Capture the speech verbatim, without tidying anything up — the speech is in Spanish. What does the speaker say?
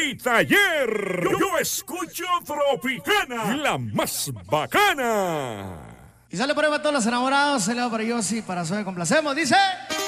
Mi taller. Yo, yo escucho Tropicana, la más bacana. Y sale por ahí para todos los enamorados, se le va para Yossi, para Zoe, complacemos, dice...